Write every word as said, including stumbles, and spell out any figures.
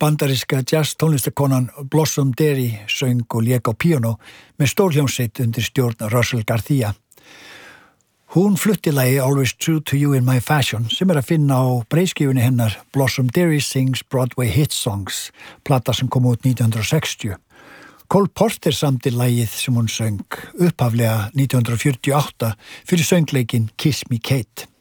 Bandaríska jazz tónlistakonan Blossom Dearie söng og lék á píanó með stórhljómsveit undir stjórn Russell Garcia. Hún flutti lagi Always True to You in My Fashion sem er að finna á breiðskífunni hennar Blossom Dearie Sings Broadway Hit Songs, plata sem kom út nítján hundrað og sextíu. Cole Porter samdi lagið sem hún söng upphaflega nítján hundrað fjörutíu og átta fyrir söngleikinn Kiss Me Kate.